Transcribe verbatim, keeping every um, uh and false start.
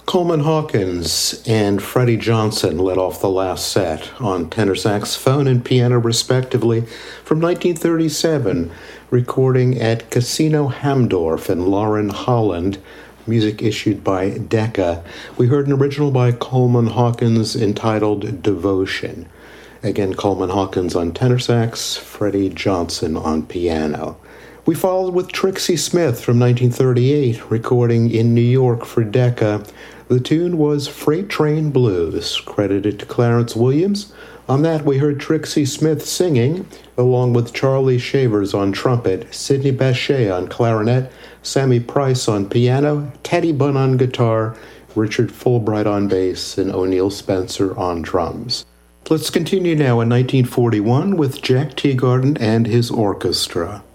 Coleman Hawkins and Freddie Johnson led off the last set on tenor saxophone and piano respectively from nineteen thirty-seven, recording at Casino Hamdorf in Lauren, Holland, music issued by Decca. We heard an original by Coleman Hawkins entitled Devotion. Again, Coleman Hawkins on tenor sax, Freddie Johnson on piano. We followed with Trixie Smith from nineteen thirty-eight, recording in New York for Decca. The tune was Freight Train Blues, credited to Clarence Williams. On that, we heard Trixie Smith singing, along with Charlie Shavers on trumpet, Sidney Bechet on clarinet, Sammy Price on piano, Teddy Bunn on guitar, Richard Fulbright on bass, and O'Neill Spencer on drums. Let's continue now in nineteen forty-one with Jack Teagarden and his orchestra.